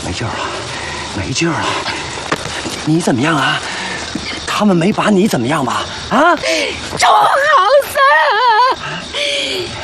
没劲儿了，没劲儿了。你怎么样啊？他们没把你怎么样吧？啊？ 中好了。